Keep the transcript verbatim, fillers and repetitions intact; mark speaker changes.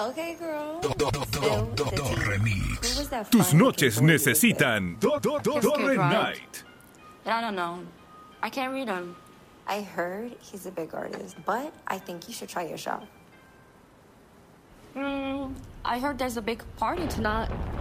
Speaker 1: Okay, girl.
Speaker 2: Do, do, do, do, do, do, remix.
Speaker 3: Tus noches necesitan Do, do, do, do,
Speaker 4: good, right?
Speaker 3: Night.
Speaker 4: I don't know. I can't read them.
Speaker 1: I heard he's a big artist, but I think you should try your shot.
Speaker 4: Mm, I heard there's a big party tonight.